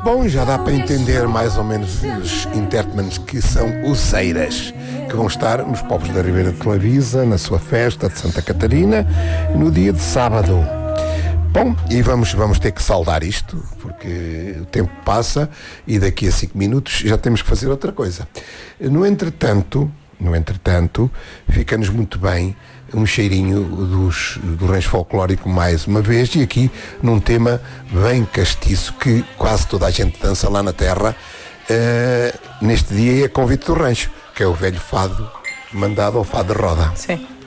Bom, já dá para entender mais ou menos os intérpretes que são os Eiras, que vão estar nos povos da Ribeira de Clavisa, na sua festa de Santa Catarina, no dia de sábado. Bom, e vamos ter que saldar isto, porque o tempo passa e daqui a 5 minutos já temos que fazer outra coisa. No entretanto, fica-nos muito bem um cheirinho do rancho folclórico mais uma vez, e aqui num tema bem castiço que quase toda a gente dança lá na terra neste dia, e a convite do rancho, que é o velho fado mandado ao fado de roda. Sim.